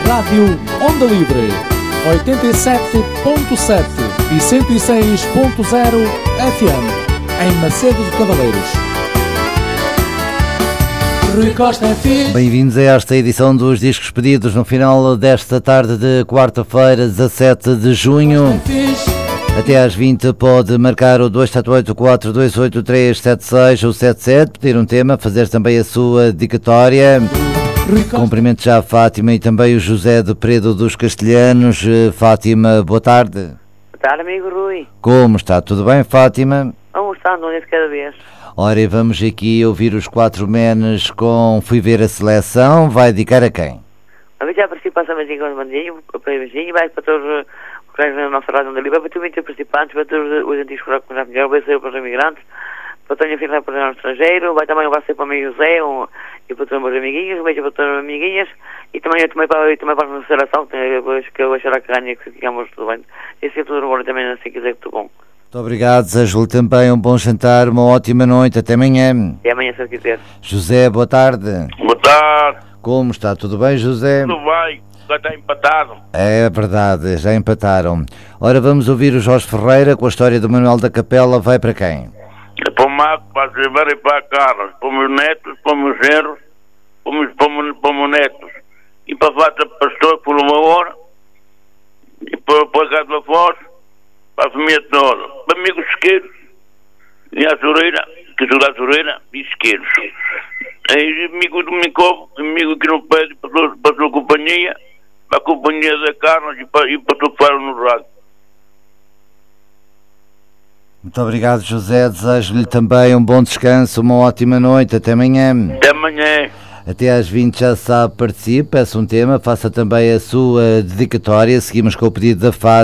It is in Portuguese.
Rádio Onda Livre 87.7 e 106.0 FM em Macedo de Cavaleiros. Rui Costa é filho. Bem-vindos a esta edição dos Discos Pedidos no final desta tarde de quarta-feira, 17 de junho. Até às 20 pode marcar o 278-428-376 ou 77, pedir um tema, fazer também a sua dedicatória. Cumprimento já a Fátima e também o José de Peredo dos Castelhanos. Fátima, boa tarde. Boa tarde, amigo Rui. Como está? Tudo bem, Fátima? Vamos estar um dia de cada vez. Ora, e vamos aqui ouvir os 4 menes com Fui Ver a Seleção. Vai dedicar a quem? A vez já participa também com os bandinhos, para o beijinho, vai para todos os colegas da nossa rádio Onda Livre, para todos os participantes, para todos os antigos colegas que já melhor, vai ser para os imigrantes, para toda a minha filha para o estrangeiro, vai também vai ser para o meu José e para todos os meus amiguinhos, um beijo para todas as amiguinhas e também para a nossa seleção, que eu vou achar que ganha, que ficamos tudo bem. E se tudo bom também, assim quiser que tudo bom. Muito obrigado, desejo-lhe também um bom jantar, uma ótima noite, até amanhã. Até amanhã, se quiser. José, boa tarde. Boa tarde. Como está? Tudo bem, José? Tudo bem, já está empatado. É verdade, já empataram. Ora, vamos ouvir o Jorge Ferreira com a história do Manuel da Capela. Vai para quem? É para o Marco, para a Silveira e para a Carlos, para os meus netos, para os meus genros, para os meus netos. E para a Fata Pastor, por uma hora, e para a Casa da Foz, para a família toda, para amigos isqueiros, e a Soreira, que sou da Soreira, e isqueiros. E amigo do Micovo, amigo que não pede para a sua companhia, para a companhia da Carlos e para tu que fala no rádio. Muito obrigado, José. Desejo-lhe também um bom descanso, uma ótima noite. Até amanhã. Até amanhã. Até às 20 já sabe, participe, peça um tema, faça também a sua dedicatória. Seguimos com o pedido da Fátima.